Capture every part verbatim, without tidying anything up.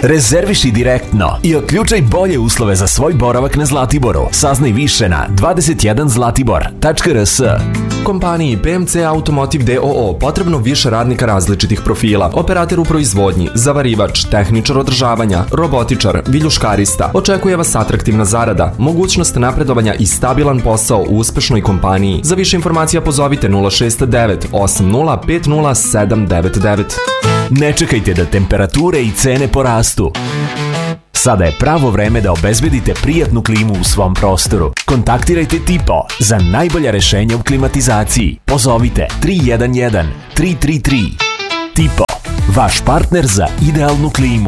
Rezerviši direktno i otključaj bolje uslove za svoj boravak na Zlatiboru. Saznaj više na dvadeset jedan zlatibor tačka r s. Kompaniji P M C Automotive d o o potrebno više radnika različitih profila. Operater u proizvodnji, zavarivač, tehničar održavanja, robotičar, viljuškarista. Očekuje vas atraktivna zarada, mogućnost napredovanja i stabilan posao u uspešnoj kompaniji. Za više informacija pozovite nula šest devet osam nula pet nula sedam devet devet. Ne čekajte da temperature i cene porastu. Sada je pravo vreme da obezbedite prijatnu klimu u svom prostoru. Kontaktirajte Tipo za najbolja rešenja u klimatizaciji. Pozovite tri jedan jedan tri tri tri. Tipo, vaš partner za idealnu klimu.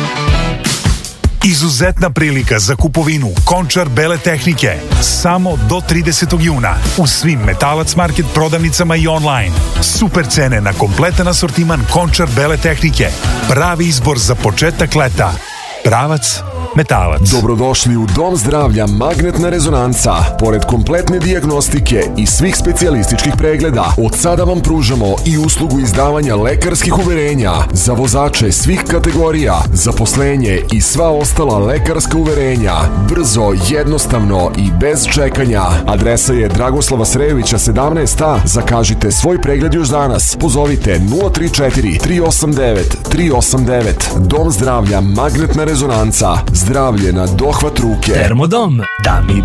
Izuzetna prilika za kupovinu Končar bele tehnike samo do tridesetog juna u svim Metalac Market prodavnicama i online. Super cene na kompletan asortiman Končar bele tehnike. Pravi izbor za početak leta. Pravac Metalac. Dobrodošli u Dom zdravlja Magnetna rezonanca. Pored kompletne dijagnostike i svih specijalističkih pregleda, od sada vam pružamo i uslugu izdavanja lekarskih uverenja za vozače svih kategorija, zaposlenje i sva ostala lekarska uverenja. Brzo, jednostavno i bez čekanja. Adresa je Dragoslava Srejovića sedamnaest a. Zakažite svoj pregled još danas. Pozovite nula tri četiri tri osam devet tri osam devet. Dom zdravlja Magnetna rezonanca. Zdravlje na dohvat ruke. Termodom, da mi